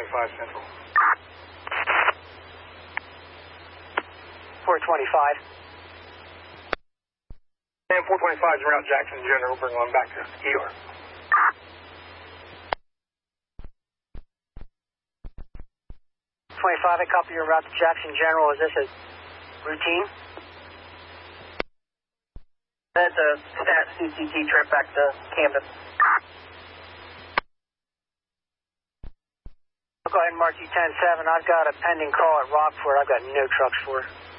425 Central. 425. And 425 is around Jackson General. Bring one back to ER. 25, I copy your route to Jackson General. Is this a routine? That's a stat CCT trip back to Camden. I'll go ahead and mark you 10-7. I've got a pending call at Rockford. I've got no trucks for.